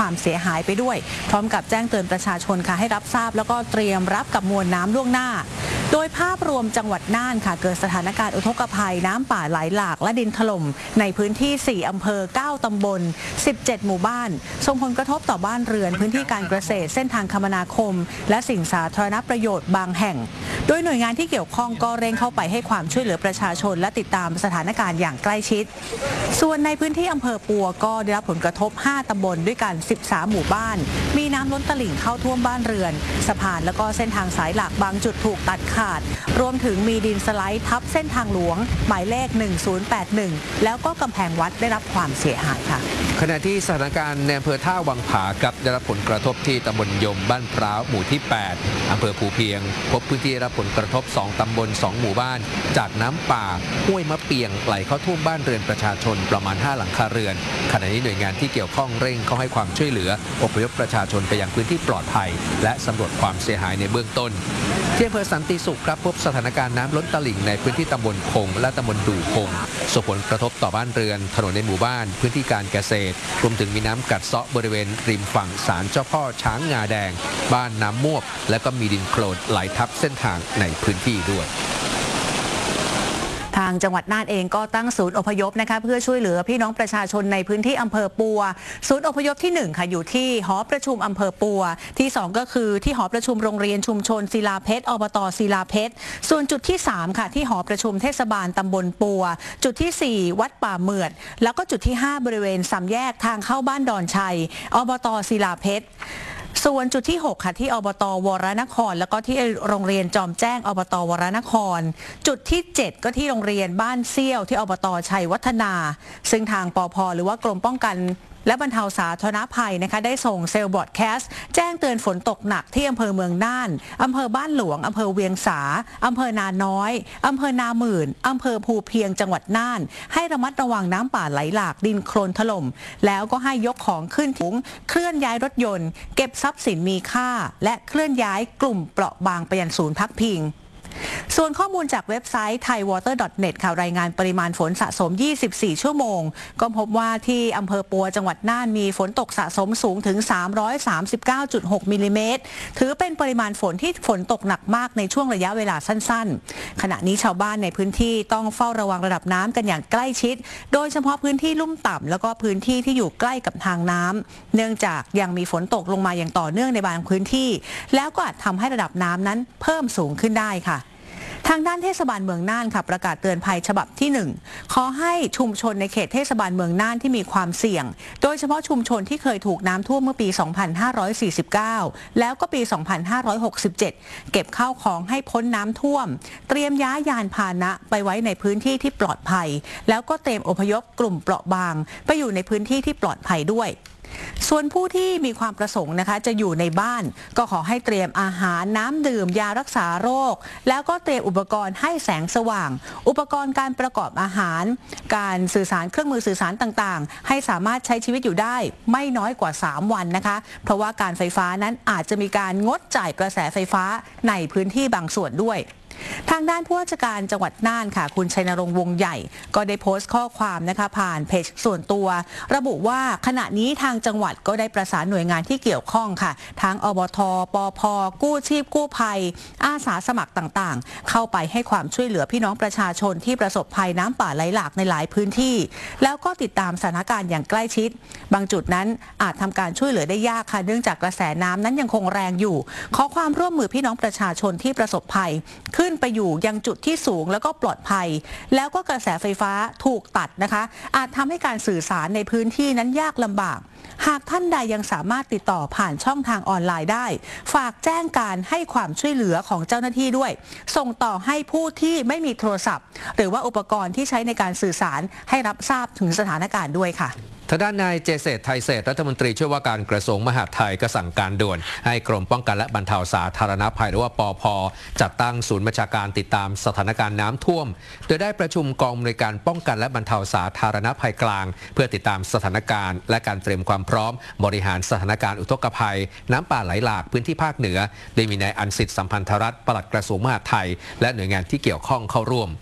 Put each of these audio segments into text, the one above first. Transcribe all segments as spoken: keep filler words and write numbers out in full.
ความเสียหายไปด้วยพร้อมกับแจ้งเตือนประชาชนค่ะให้รับทราบแล้วก็เตรียมรับกับมวลน้ำล่วงหน้าโดยภาพรวมจังหวัดน่านค่ะเกิดสถานการณ์อุทกภัยน้ำป่าไหลหลากและดินถล่มในพื้นที่สี่อำเภอเก้าตำบลสิบเจ็ดหมู่บ้านส่งผลกระทบต่อบ้านเรือนพื้นที่การเกษตรเส้นทางคมนาคมและสิ่งสาธารณประโยชน์บางแห่งโดยหน่วยงานที่เกี่ยวข้องก็เร่งเข้าไปให้ความช่วยเหลือประชาชนและติดตามสถานการณ์อย่างใกล้ชิดส่วนในพื้นที่อำเภอปัวก็ได้รับผลกระทบห้าตำบลด้วยกันสิบสามหมู่บ้านมีน้ำล้นตลิ่งเข้าท่วมบ้านเรือนสะพานและก็เส้นทางสายหลักบางจุดถูกตัดขาดรวมถึงมีดินสไลด์ทับเส้นทางหลวงหมายเลขหนึ่งศูนย์แปดหนึ่งแล้วก็กำแพงวัดได้รับความเสียหายค่ะขณะที่สถานการณ์ในอำเภอท่าวังผากับได้รับผลกระทบที่ตำบลยมบ้านพร้าวหมู่ที่แปดอำเภอภูเพียงพบพื้นที่ได้รับผลกระทบสองตำบลสองหมู่บ้านจากน้ำป่าห้วยมะเปียงไหลเข้าท่วมบ้านเรือนประชาชนประมาณห้าหลังคาเรือนขณะนี้หน่วยงานที่เกี่ยวข้องเร่งเข้าให้ความช่วยเหลืออพยพประชาชนไปยังพื้นที่ปลอดภัยและสำรวจความเสียหายในเบื้องต้นที่อำเภอสันติสุขครับพบสถานการณ์น้ำล้นตลิ่งในพื้นที่ตำบลพงและตำบลดูพงส่งผลกระทบต่อบ้านเรือนถนนในหมู่บ้านพื้นที่การเกษตรรวมถึงมีน้ำกัดเซาะบริเวณริมฝั่งศาลเจ้าพ่อช้างงาแดงบ้านน้ำมวกและก็มีดินโคลนไหลทับเส้นทางในพื้นที่ด้วยทางจังหวัดน่านเองก็ตั้งศูนย์อพยพนะคะเพื่อช่วยเหลือพี่น้องประชาชนในพื้นที่อำเภอปัวศูนย์อพยพที่หนึ่งค่ะอยู่ที่หอประชุมอำเภอปัวที่สองก็คือที่หอประชุมโรงเรียนชุมชนศิลาเพชรอบตศิลาเพชรส่วนจุดที่สามค่ะที่หอประชุมเทศบาลตำบลปัวจุดที่สี่วัดป่าเหมือดแล้วก็จุดที่ห้าบริเวณสามแยกทางเข้าบ้านดอนชัยอบตศิลาเพชรส่วนจุดที่หกค่ะที่อบตวรนครแล้วก็ที่โรงเรียนจอมแจ้งอบตวรนครจุดที่เจ็ดก็ที่โรงเรียนบ้านเซี่ยวที่อบตชัยวัฒนาซึ่งทางปภ.หรือว่ากรมป้องกันและบรรเทาสาธารณภัยนะคะได้ส่งเซลล์บอร์ดแคสต์แจ้งเตือนฝนตกหนักที่อำเภอเมืองน่านอำเภอบ้านหลวงอำเภอเวียงสาอำเภอนาน้อยอำเภอนาหมื่นอำเภอภูเพียงจังหวัดน่านให้ระมัดระวังน้ำป่าไหลหลากดินโคลนถล่มแล้วก็ให้ยกของขึ้นถุงเคลื่อนย้ายรถยนต์เก็บทรัพย์สินมีค่าและเคลื่อนย้ายกลุ่มเปราะบางไปยังศูนย์พักพิงส่วนข้อมูลจากเว็บไซต์ ไทยวอเตอร์ ดอท เน็ต ค่ะรายงานปริมาณฝนสะสมยี่สิบสี่ชั่วโมงก็พบว่าที่อำเภอปัวจังหวัดน่านมีฝนตกสะสมสูงถึง สามร้อยสามสิบเก้าจุดหก มิลลิเมตรถือเป็นปริมาณฝนที่ฝนตกหนักมากในช่วงระยะเวลาสั้นๆขณะนี้ชาวบ้านในพื้นที่ต้องเฝ้าระวังระดับน้ำกันอย่างใกล้ชิดโดยเฉพาะพื้นที่ลุ่มต่ำแล้วก็พื้นที่ที่อยู่ใกล้กับทางน้ำเนื่องจากยังมีฝนตกลงมาอย่างต่อเนื่องในบางพื้นที่แล้วก็อาจทำให้ระดับน้ำนั้นเพิ่มสูงขึ้นได้ค่ะทางด้านเทศบาลเมืองน่านค่ะประกาศเตือนภัยฉบับที่หนึ่งขอให้ชุมชนในเขตเทศบาลเมืองน่านที่มีความเสี่ยงโดยเฉพาะชุมชนที่เคยถูกน้ำท่วมเมื่อปี สองพันห้าร้อยสี่สิบเก้า แล้วก็ปี สองพันห้าร้อยหกสิบเจ็ด เก็บข้าวของให้พ้นน้ำท่วมเตรียมย้ายยานพาหนะไปไว้ในพื้นที่ที่ปลอดภัยแล้วก็เตรียมอพยพกลุ่มเปราะบางไปอยู่ในพื้นที่ที่ปลอดภัยด้วยส่วนผู้ที่มีความประสงค์นะคะจะอยู่ในบ้านก็ขอให้เตรียมอาหารน้ำดื่มยารักษาโรคแล้วก็เตรียมอุปกรณ์ให้แสงสว่างอุปกรณ์การประกอบอาหารการสื่อสารเครื่องมือสื่อสารต่างๆให้สามารถใช้ชีวิตอยู่ได้ไม่น้อยกว่าสามวันนะคะเพราะว่าการไฟฟ้านั้นอาจจะมีการงดจ่ายกระแสไฟฟ้าในพื้นที่บางส่วนด้วยทางด้านผู้ว่าราชการจังหวัดน่านค่ะคุณชัยนรงค์วงใหญ่ก็ได้โพสต์ข้อความนะคะผ่านเพจส่วนตัวระบุว่าขณะนี้ทางจังหวัดก็ได้ประสานหน่วยงานที่เกี่ยวข้องค่ะทั้งอบท.ปภ.กู้ชีพกู้ภัยอาสาสมัครต่างๆเข้าไปให้ความช่วยเหลือพี่น้องประชาชนที่ประสบภัยน้ำป่าไหลหลากในหลายพื้นที่แล้วก็ติดตามสถานการณ์อย่างใกล้ชิดบางจุดนั้นอาจทำการช่วยเหลือได้ยากค่ะเนื่องจากกระแสน้ำนั้นยังคงแรงอยู่ขอความร่วมมือพี่น้องประชาชนที่ประสบภัยขึ้นไปอยู่ยังจุดที่สูงแล้วก็ปลอดภัยแล้วก็กระแสไฟฟ้าถูกตัดนะคะอาจทำให้การสื่อสารในพื้นที่นั้นยากลำบากหากท่านใดยังสามารถติดต่อผ่านช่องทางออนไลน์ได้ฝากแจ้งการให้ความช่วยเหลือของเจ้าหน้าที่ด้วยส่งต่อให้ผู้ที่ไม่มีโทรศัพท์หรือว่าอุปกรณ์ที่ใช้ในการสื่อสารให้รับทราบถึงสถานการณ์ด้วยค่ะทางด้านนายเจเศรษฐ์ไทยเศรษฐ์รัฐมนตรีช่วยว่าการกระทรวงมหาดไทยก็สั่งการด่วนให้กรมป้องกันและบรรเทาสาธารณภัยหรือว่าปภ.จัดตั้งศูนย์บัญชาการติดตามสถานการณ์น้ำท่วมโดยได้ประชุมกองอำนวยการป้องกันและบรรเทาสาธารณภัยกลางเพื่อติดตามสถานการณ์และการเตรียมความพร้อมบริหารสถานการณ์อุทกภัยน้ำป่าไหลหลากพื้นที่ภาคเหนือโดยมีนายอันสิทธิ์สัมพันธรัตน์ปลัดกระทรวงมหาดไทยและหน่วยงานที่เกี่ยวข้องเข้าร่วมใน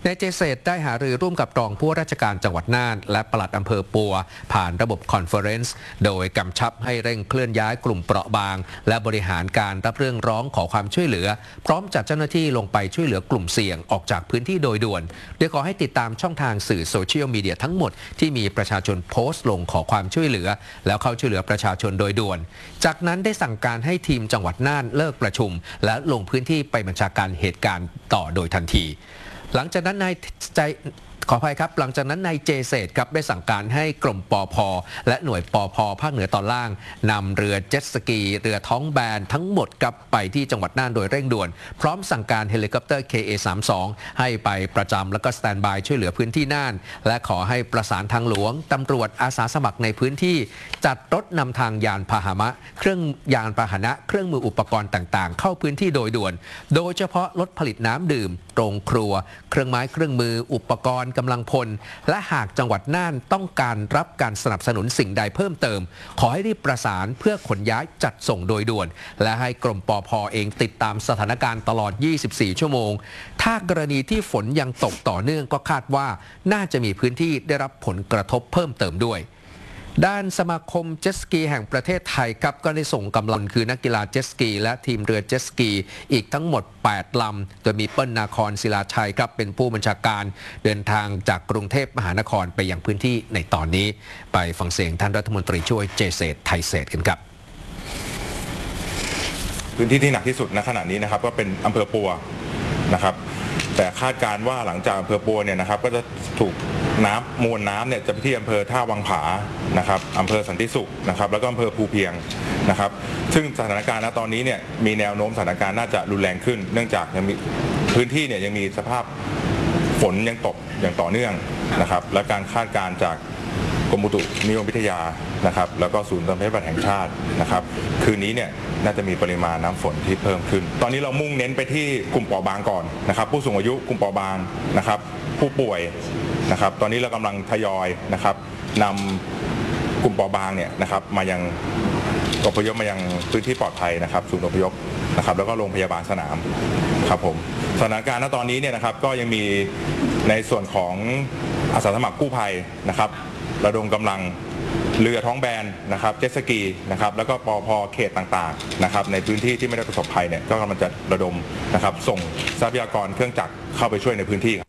นายเจเศษได้หารือร่วมกับรองผู้ว่าราชการจังหวัดน่านและปลัดอำเภอปัวผ่านระบบคอนเฟอเรนซ์โดยกำชับให้เร่งเคลื่อนย้ายกลุ่มเปราะบางและบริหารการรับเรื่องร้องขอความช่วยเหลือพร้อมจัดเจ้าหน้าที่ลงไปช่วยเหลือกลุ่มเสี่ยงออกจากพื้นที่โดยด่วนโดยขอให้ติดตามช่องทางสื่อโซเชียลมีเดียทั้งหมดที่มีประชาชนโพสต์ลงขอความช่วยเหลือแล้วเข้าช่วยเหลือประชาชนโดยด่วนจากนั้นได้สั่งการให้ทีมจังหวัดน่านเลิกประชุมและลงพื้นที่ไปบัญชาการเหตุการณ์ต่อโดยทันทีหลังจากนั้นนายใจขออภัยครับหลังจากนั้นนายเจเศษครับได้สั่งการให้กรมปอพและหน่วยปอพภาคเหนือตอนล่างนำเรือเจ็ตสกีเรือท้องแบนทั้งหมดกลับไปที่จังหวัดน่านโดยเร่งด่วนพร้อมสั่งการเฮลิคอปเตอร์ เค เอ สามสิบสอง ให้ไปประจำและก็สแตนบายช่วยเหลือพื้นที่น่านและขอให้ประสานทางหลวงตำรวจอาสาสมัครในพื้นที่จัดรถนำทางยานพาหนะเครื่องยานพาหนะเครื่องมืออุปกรณ์ต่างๆเข้าพื้นที่โดยด่วนโดยเฉพาะรถผลิตน้ำดื่มโรงครัวเครื่องไม้เครื่องมืออุปกรณ์กำลังพลและหากจังหวัดน่านต้องการรับการสนับสนุนสิ่งใดเพิ่มเติมขอให้รีบประสานเพื่อขนย้ายจัดส่งโดยด่วนและให้กรมปอพเองติดตามสถานการณ์ตลอดยี่สิบสี่ชั่วโมงถ้ากรณีที่ฝนยังตกต่อเนื่องก็คาดว่าน่าจะมีพื้นที่ได้รับผลกระทบเพิ่มเติมด้วยด้านสมาคมเจ็ตสกีแห่งประเทศไทยครับก็ได้ส่งกำลังคือนักกีฬาเจ็ตสกีและทีมเรือเจ็ตสกีอีกทั้งหมดแปดลำโดยมีเปิ้ลนาครศิลาชัยครับเป็นผู้บัญชาการเดินทางจากกรุงเทพมหานครไปยังพื้นที่ในตอนนี้ไปฟังเสียงท่านรัฐมนตรีช่วยเจเศษไทยเศษกันครับพื้นที่ที่หนักที่สุดณขณะนี้นะครับก็เป็นอำเภอปัวนะครับแต่คาดการณ์ว่าหลังจากอำเภอปัวเนี่ยนะครับก็จะถูกน้ำมวลน้ำเนี่ยจะไปที่อำเภอท่าวังผานะครับอำเภอสันติสุขนะครับแล้วก็อำเภอภูเพียงนะครับซึ่งสถานการณ์ณตอนนี้เนี่ยมีแนวโน้มสถานการณ์น่าจะรุนแรงขึ้นเนื่องจากยังมีพื้นที่เนี่ยยังมีสภาพฝนยังตกอย่างต่อเนื่องนะครับและการคาดการณ์จากกรมอุตุนิยมวิทยานะครับแล้วก็ศูนย์ภัยพิบัติแห่งชาตินะครับคืนนี้เนี่ยน่าจะมีปริมาณน้ำฝนที่เพิ่มขึ้นตอนนี้เรามุ่งเน้นไปที่กลุ่มเปราะบางก่อนนะครับผู้สูงอายุกลุ่มเปราะบางนะครับผู้ป่วยนะครับตอนนี้เรากำลังทยอยนะครับนำกลุ่มเปราะบางเนี่ยนะครับมายังอพยพมายังพื้นที่ปลอดภัยนะครับศูนย์อพยพนะครับแล้วก็โรงพยาบาลสนามครับผมสถานการณ์ณตอนนี้เนี่ยนะครับก็ยังมีในส่วนของอาสาสมัครกู้ภัยนะครับระดมกำลังเรือท้องแบนนะครับเจ็ตสกีนะครับแล้วก็ปอพเขตต่างๆนะครับในพื้นที่ที่ไม่ได้ประสบภัยเนี่ยก็กำลังจะระดมนะครับส่งทรัพยากรเครื่องจักรเข้าไปช่วยในพื้นที่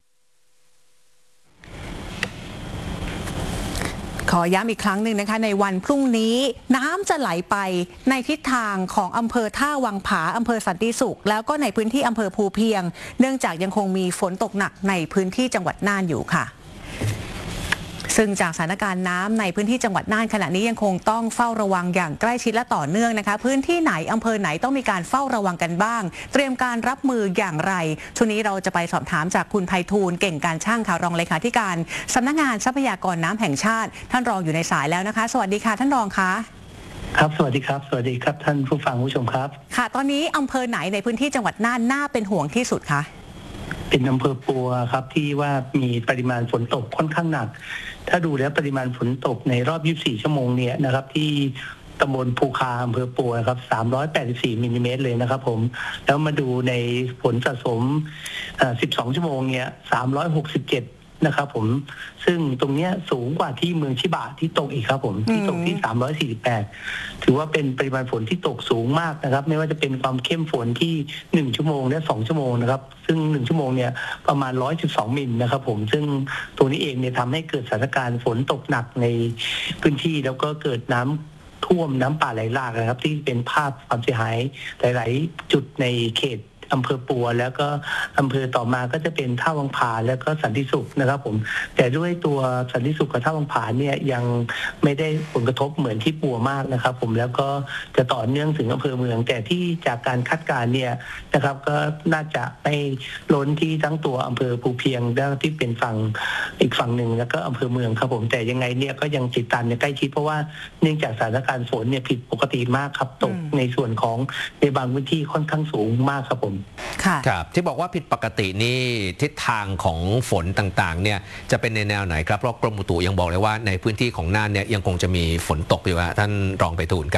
ขอย้ำอีกครั้งหนึ่งนะคะในวันพรุ่งนี้น้ำจะไหลไปในทิศทางของอำเภอท่าวังผาอำเภอสันติสุขแล้วก็ในพื้นที่อำเภอภูเพียงเนื่องจากยังคงมีฝนตกหนักในพื้นที่จังหวัดน่านอยู่ค่ะซึ่งจากสถานการณ์น้ำในพื้นที่จังหวัดน่านขณะนี้ยังคงต้องเฝ้าระวังอย่างใกล้ชิดและต่อเนื่องนะคะพื้นที่ไหนอำเภอไหนต้องมีการเฝ้าระวังกันบ้างเตรียมการรับมืออย่างไรช่วงนี้เราจะไปสอบถามจากคุณไพฑูรย์เก่งการช่างค่ะรองเลขาธิการสำนักงานทรัพยากรน้ำแห่งชาติท่านรองอยู่ในสายแล้วนะคะสวัสดีค่ะท่านรองคะครับสวัสดีครับสวัสดีครับท่านผู้ฟังผู้ชมครับค่ะตอนนี้อำเภอไหนในพื้นที่จังหวัดน่านน่าเป็นห่วงที่สุดคะเป็นอำเภอปัวครับที่ว่ามีปริมาณฝนตกค่อนข้างหนักถ้าดูแล้วปริมาณฝนตกในรอบยี่สิบสี่ชั่วโมงเนี่ยนะครับที่ตำบลภูคาอำเภอปัวครับสามร้อยแปดสิบสี่มิลลิเมตรเลยนะครับผมแล้วมาดูในฝนสะสมสิบสองชั่วโมงเนี่ยสามร้อยหกสิบเจ็ดนะครับผมซึ่งตรงนี้สูงกว่าที่เมืองชิบะที่ตกอีกครับผมที่ตกที่สามร้อยสี่สิบแปดถือว่าเป็นปริมาณฝนที่ตกสูงมากนะครับไม่ว่าจะเป็นความเข้มฝนที่หนึ่งชั่วโมงและสองชั่วโมงนะครับซึ่งหนึ่งชั่วโมงเนี่ยประมาณหนึ่งร้อยสิบสองมิลนะครับผมซึ่งตัวนี้เองเนี่ยทำให้เกิดสถานการณ์ฝนตกหนักในพื้นที่แล้วก็เกิดน้ำท่วมน้ำป่าไหลหลากนะครับที่เป็นภาพความเสียหายหลายๆจุดในเขตอำเภอปัวแล้วก็อำเภอต่อมาก็จะเป็นท่าวังผาแล้วก็สันติสุขนะครับผมแต่ด้วยตัวสันติสุขกับท่าวังผาเนี่ยยังไม่ได้ผลกระทบเหมือนที่ปัวมากนะครับผมแล้วก็จะต่อเนื่องถึงอำเภอเมืองแต่ที่จากการคาดการณ์เนี่ยนะครับก็น่าจะไม่ล้นที่ทั้งตัวอำเภอภูเพียงและที่เป็นฝั่งอีกฝั่งหนึ่งแล้วก็อำเภอเมืองครับผมแต่ยังไงเนี่ยก็ยังติดตามในใกล้ชิดเพราะว่าเนื่องจากสถานการณ์ฝนเนี่ยผิดปกติมากครับตกในส่วนของในบางพื้นที่ค่อนข้างสูงมากครับผมครับที่บอกว่าผิดปกตินี่ทิศทางของฝนต่างๆเนี่ยจะเป็นในแนวไหนครับเพราะกรมอุตุยังบอกเลยว่าในพื้นที่ของน่านเนี่ยยังคงจะมีฝนตกอยู่ฮะท่านรองไพฑูรย์ครับ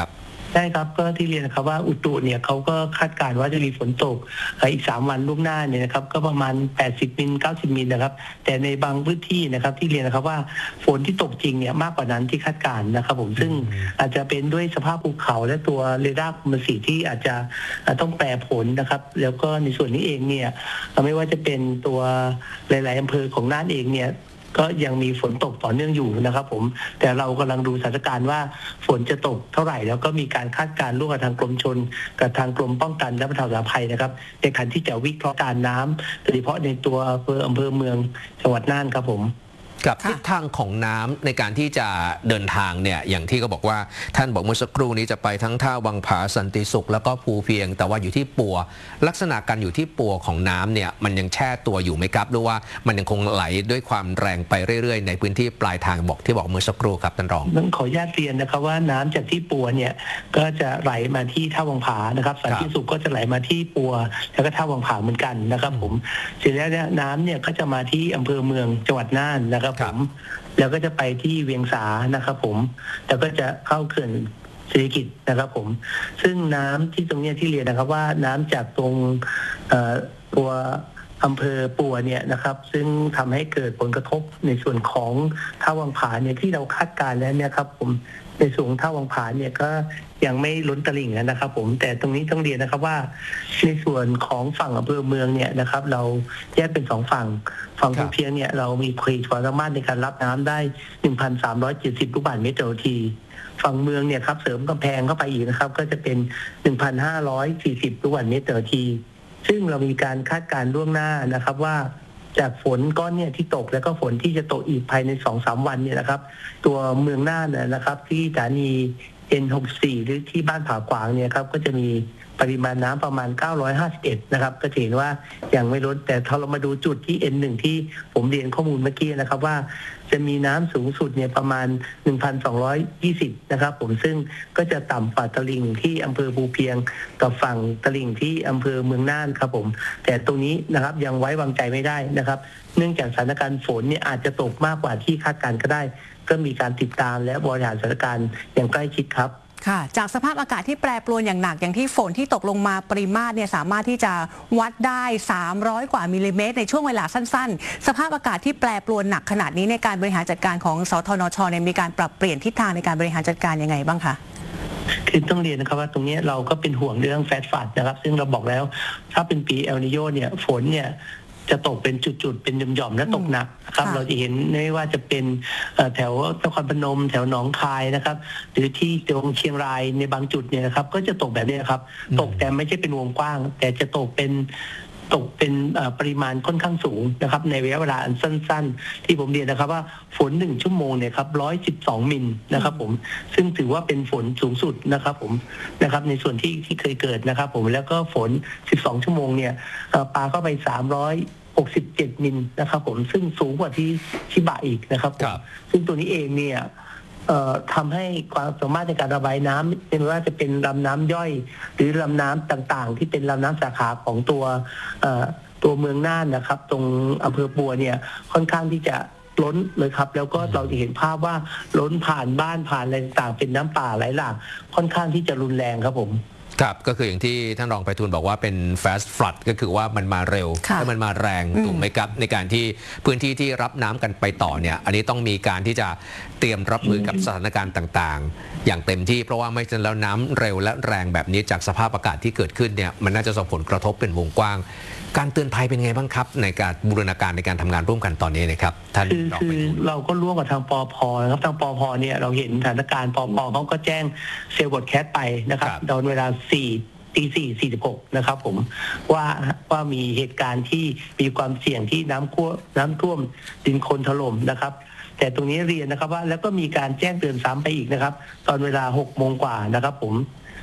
ใช่ครับก็ที่เรียนนะครับว่าอุตุเนี่ยเขาก็คาดการณ์ว่าจะมีฝนตกอีกสามวันล่วงหน้าเนี่ยนะครับก็ประมาณแปดสิบมิลเก้าสิบมิลนะครับแต่ในบางพื้นที่นะครับที่เรียนนะครับว่าฝนที่ตกจริงเนี่ยมากกว่านั้นที่คาดการณ์นะครับผมซึ่งอาจจะเป็นด้วยสภาพภูเขาและตัวเรดาร์คอมมิวนิตี้ที่อาจจะต้องแปรผลนะครับแล้วก็ในส่วนนี้เองเนี่ยไม่ว่าจะเป็นตัวหลายๆอำเภอของน่านเองเนี่ยก็ยังมีฝนตกต่อเนื่องอยู่นะครับผมแต่เรากำลังดูสถานการณ์ว่าฝนจะตกเท่าไหร่แล้วก็มีการคาดการณ์ร่วมกับทางกรมชลกับทางกรมป้องกันและบรรเทาสาธารณภัยนะครับในการที่จะวิเคราะห์การน้ำโดยเฉพาะในตัวอำเภออำเภอเมืองจังหวัดน่านครับผมกับทิศทางของน้ำในการที่จะเดินทางเนี่ยอย่างที่ก็บอกว่าท่านบอกเมื่อสักครู่นี้จะไปทั้งท่าวังผาสันติสุขแล้วก็ภูเพียงแต่ว่าอยู่ที่ปัวลักษณะการอยู่ที่ปัวของน้ำเนี่ยมันยังแช่ตัวอยู่ไหมครับหรือว่ามันยังคงไหลด้วยความแรงไปเรื่อยๆในพื้นที่ปลายทางบอกที่บอกเมื่อสักครู่ครับท่านรองต้องขออนุญาตเรียนนะครับว่าน้ำจากที่ปัวเนี่ยก็จะไหลมาที่ท่าวังผานะครับสันติสุขก็จะไหลมาที่ปัวแล้วก็ท่าวังผาเหมือนกันนะครับผมเสร็จแล้วเนี่ยน้ำเนี่ยก็จะมาที่อำเภอเมืองจังหวัดน่านนะครับผมแล้วก็จะไปที่เวียงสานะครับผมแล้วก็จะเข้าเขื่อนศิริกิติ์นะครับผมซึ่งน้ำที่ตรงนี้ที่เรียนนะครับว่าน้ำจากตรงตัวอำเภอปัวเนี่ยนะครับซึ่งทำให้เกิดผลกระทบในส่วนของท่าวังผาเนี่ยที่เราคาดการณ์แล้วเนี่ยครับผมในส่วนท่าวังผาเนี่ยก็ยังไม่ล้นตลิ่งนะครับผมแต่ตรงนี้ต้องเรียนนะครับว่าในส่วนของฝั่งอำเภอเมืองเนี่ยนะครับเราแยกเป็นสองฝั่งฝั่งภูเพียงเนี่ยเรามีความสามารถในการรับน้ำได้ หนึ่งพันสามร้อยเจ็ดสิบ ลูกบาศก์เมตรต่อนาทีฝั่งเมืองเนี่ยครับเสริมกำแพงเข้าไปอีกนะครับก็จะเป็น หนึ่งพันห้าร้อยสี่สิบ ลูกบาศก์เมตรต่อนาทีซึ่งเรามีการคาดการณ์ล่วงหน้านะครับว่าจากฝนก้อนเนี่ยที่ตกแล้วก็ฝนที่จะตกอีกภายใน สองถึงสาม วันเนี่ยนะครับตัวเมืองน่านนะครับที่สถานี เอ็น หกสิบสี่ หรือที่บ้านผาขวางเนี่ยครับก็จะมีปริมาณน้ำประมาณเก้าร้อยห้าสิบเอ็ดนะครับก็เห็นว่ายังไม่ลดแต่ถ้าเรามาดูจุดที่ เอ็น หนึ่ง ที่ผมเรียนข้อมูลเมื่อกี้นะครับว่าจะมีน้ำสูงสุดเนี่ยประมาณ หนึ่งพันสองร้อยยี่สิบ นะครับผมซึ่งก็จะต่ำกว่าตลิ่งที่อำเภอภูเพียงกับฝั่งตลิ่งที่อำเภอเมืองน่านครับผมแต่ตรงนี้นะครับยังไว้วางใจไม่ได้นะครับเนื่องจากสถานการณ์ฝนเนี่ยอาจจะตกมากกว่าที่คาดการณ์ก็ได้ก็มีการติดตามและบริหารสถานการณ์อย่างใกล้ชิดครับค่ะจากสภาพอากาศที่แปรปรวนอย่างหนักอย่างที่ฝนที่ตกลงมาปริมาตรเนี่ยสามารถที่จะวัดได้สามร้อยกว่ามิลลิเมตรในช่วงเวลาสั้นๆสภาพอากาศที่แปรปรวนหนักขนาดนี้ในการบริหารจัดการของสทนช.เนี่ยมีการปรับเปลี่ยนทิศทางในการบริหารจัดการยังไงบ้างคะคือต้องเรียนนะครับว่าตรงนี้เราก็เป็นห่วงเรื่องแฟตฟัดนะครับซึ่งเราบอกแล้วถ้าเป็นปีเอลนิโญเนี่ยฝนเนี่ยจะตกเป็นจุดๆเป็นหย่อมๆและตกหนักนะครับเราจะเห็นไม่ว่าจะเป็นแถวนครพนมแถวหนองคายนะครับหรือที่ตรงเชียงรายในบางจุดเนี่ยนะครับก็จะตกแบบนี้ครับตกแต่ไม่ใช่เป็นวงกว้างแต่จะตกเป็นตกเป็นปริมาณค่อนข้างสูงนะครับในระยะเวลาอันสั้นๆที่ผมเรียนนะครับว่าฝนหนึ่งชั่วโมงเนี่ยครับหนึ่งร้อยสิบสองมิลนะครับผมซึ่งถือว่าเป็นฝนสูงสุดนะครับผมนะครับในส่วนที่ที่เคยเกิดนะครับผมแล้วก็ฝนสิบสองชั่วโมงเนี่ยปาเข้าไปสามร้อยหกสิบเจ็ดมิลนะครับผมซึ่งสูงกว่าที่ชิบะอีกนะครับผมซึ่งตัวนี้เองเนี่ยทำให้ความสามารถในการระบายน้ำไม่ว่าจะเป็นลำน้ำย่อยหรือลำน้ำต่างๆที่เป็นลำน้ำสาขาของตัวตัวเมืองน่านนะครับตรงอำเภอปัวเนี่ยค่อนข้างที่จะล้นเลยครับแล้วก็เราจะเห็นภาพว่าล้นผ่านบ้านผ่านอะไรต่างๆเป็นน้ำป่าไหลหลากค่อนข้างที่จะรุนแรงครับผมครับก็คืออย่างที่ท่านรองไพฑูรย์บอกว่าเป็น fast flood ก็คือว่ามันมาเร็วและมันมาแรงถูกไหมครับในการที่พื้นที่ที่รับน้ำกันไปต่อเนี่ยอันนี้ต้องมีการที่จะเตรียมรับมือกับสถานการณ์ต่างๆอย่างเต็มที่เพราะว่าไม่ฉะนั้นแล้วน้ำเร็วและแรงแบบนี้จากสภาพอากาศที่เกิดขึ้นเนี่ยมันน่าจะส่งผลกระทบเป็นวงกว้างการเตือนภัยเป็นไงบ้างครับในการบูรณาการในการทำงานร่วมกันตอนนี้นะครับท่านรองไพฑูรย์เราก็ร่วมกับทางปพนะครับทางปพเนี่ยเราเห็นสถานการณ์ปพเขาก็แจ้งเซลล์บอดแคสต์ไปนะครับตอนเวลาสี่ตีสี่สี่สิบหกนะครับผมว่าว่ามีเหตุการณ์ที่มีความเสี่ยงที่น้ำท่วมน้ำท่วมดินโคลนถล่มนะครับแต่ตรงนี้เรียนนะครับว่าแล้วก็มีการแจ้งเตือนซ้ำไปอีกนะครับตอนเวลาหกโมงกว่านะครับผม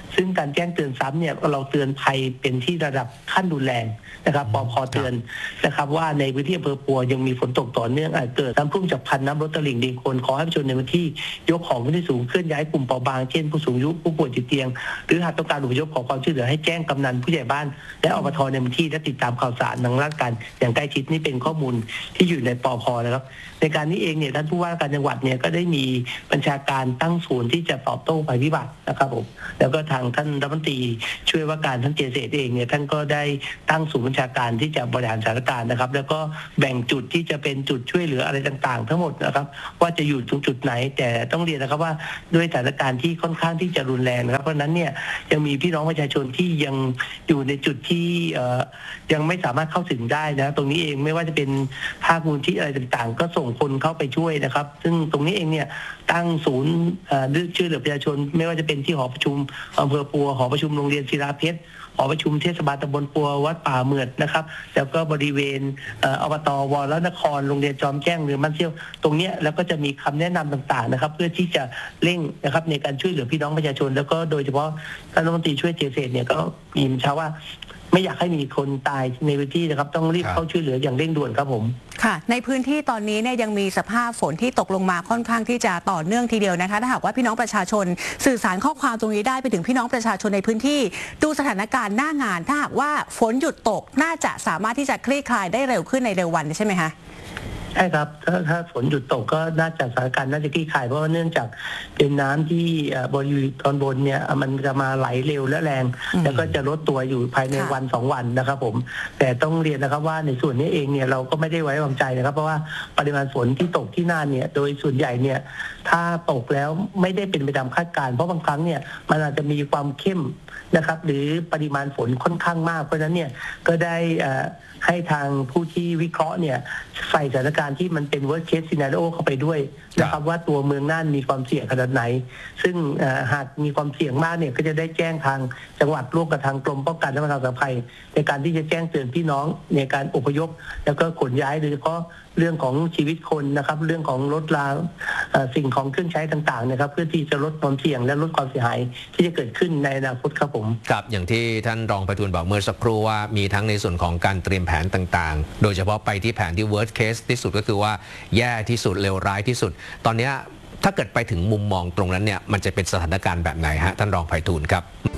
ซึ่งการแจ้งเตือนซ้ำเนี่ยเราเตือนภัยเป็นที่ระดับขั้นรุนแรงนะครับปพเตือนนะครับว่าในพื้นที่อำเภอปัวยังมีฝนตกต่อเนื่องอาจเกิดน้ำท่วมฉับพลันน้ำล้นตลิ่งดินโคลนขอให้ประชาชนในพื้นที่ยกของขึ้นที่สูงเคลื่อนย้ายกลุ่มเปราะบางเช่นผู้สูงอายุผู้ป่วยติดเตียงหรือหากต้องการอพยพขอความช่วยเหลือให้แจ้งกำนันผู้ใหญ่บ้านและอบตในพื้นที่และติดตามข่าวสารทางราชการอย่างใกล้ชิดนี่เป็นข้อมูลที่อยู่ในปพนะครับในการนี้เองเนี่ยท่านผู้ว่าการจังหวัดเนี่ยก็ได้มีบัญชาการตั้งศูนย์ที่จะตอบโต้ภัยพิบัตินะครับผมแล้วก็ทางท่านรัฐมนตรีช่วยว่าการท่านเจษฎเองเนี่ยท่านก็ได้ตั้งศูนย์บัญชาการที่จะบริหารสถานการณ์นะครับแล้วก็แบ่งจุดที่จะเป็นจุดช่วยเหลืออะไรต่างๆ ทั้งหมดนะครับว่าจะอยู่ตรงจุดไหนแต่ต้องเรียนนะครับว่าด้วยสถานการณ์ที่ค่อนข้างที่จะรุนแรงนะครับเพราะนั้นเนี่ยยังมีพี่น้องประชาชนที่ยังอยู่ในจุดที่ยังไม่สามารถเข้าถึงได้นะตรงนี้เองไม่ว่าจะเป็นภาคมูลที่อะไรต่างๆก็ส่งคนเข้าไปช่วยนะครับซึ่งตรงนี้เองเนี่ยตั้งศูนย์ช่วยเหลือประชาชนไม่ว่าจะเป็นที่หอประชุมอำเภอปัวหอประชุมโรงเรียนศิลาเพชรหอประชุมเทศบาลตำบลปัววัดป่าเหมือดนะครับแล้วก็บริเวณอบตวรนครโรงเรียนจอมแจ้งหรือมันเที่ยวตรงนี้แล้วก็จะมีคำแนะนำต่างๆนะครับเพื่อที่จะเร่งนะครับในการช่วยเหลือพี่น้องประชาชนแล้วก็โดยเฉพาะท่านรัฐมนตรีช่วยเจษฎเนี่ยก็มีเช้าว่าไม่อยากให้มีคนตายในพื้นที่นะครับต้องรีบเข้าช่วยเหลืออย่างเร่งด่วนครับผมค่ะในพื้นที่ตอนนี้เนี่ยยังมีสภาพฝนที่ตกลงมาค่อนข้างที่จะต่อเนื่องทีเดียวนะคะถ้าหากว่าพี่น้องประชาชนสื่อสารข้อความตรงนี้ได้ไปถึงพี่น้องประชาชนในพื้นที่ดูสถานการณ์หน้างานถ้าหากว่าฝนหยุดตกน่าจะสามารถที่จะคลี่คลายได้เร็วขึ้นในเร็ววันใช่ไหมคะใช่ครับถ้าถ้าฝนหยุดตกก็น่าจะสถานการณ์น่าจะคลี่คลายเพราะว่าเนื่องจากเป็นน้ำที่บริเวณตอนบนเนี่ยมันจะมาไหลเร็วและแรงแล้วก็จะลดตัวอยู่ภายในวันสองวันนะครับผมแต่ต้องเรียนนะครับว่าในส่วนนี้เองเนี่ยเราก็ไม่ได้ไว้วางใจนะครับเพราะว่าปริมาณฝนที่ตกที่น่านเนี่ยโดยส่วนใหญ่เนี่ยถ้าตกแล้วไม่ได้เป็นไปตามคาดการณ์เพราะบางครั้งเนี่ยมันอาจจะมีความเข้มนะครับหรือปริมาณฝนค่อนข้างมากเพราะฉะนั้นเนี่ยก็ได้ให้ทางผู้ที่วิเคราะห์เนี่ยใส่สถานการณ์ที่มันเป็น worst case scenario เข้าไปด้วยนะครับว่าตัวเมืองน่านมีความเสี่ยงขนาดไหนซึ่งหากมีความเสี่ยงมากเนี่ยก็จะได้แจ้งทางจังหวัดร่วมกับทางกรมป้องกันและบรรเทาสาธารณภัยในการที่จะแจ้งเตือนพี่น้องในการอพยพแล้วก็ขนย้ายโดยเฉพาะเรื่องของชีวิตคนนะครับเรื่องของรถราสิ่งของเครื่องใช้ต่างๆนะครับเพื่อที่จะลดความเสี่ยงและลดความเสียหายที่จะเกิดขึ้นในอนาคตครับผมครับอย่างที่ท่านรองไพฑูรย์บอกเมื่อสักครู่ว่ามีทั้งในส่วนของการเตรียมแผนต่างๆโดยเฉพาะไปที่แผนที่ worst case ที่สุดก็คือว่าแย่ที่สุดเลวร้ายที่สุดตอนนี้ถ้าเกิดไปถึงมุมมองตรงนั้นเนี่ยมันจะเป็นสถานการณ์แบบไหนฮะท่านรองไพฑูรย์ครับ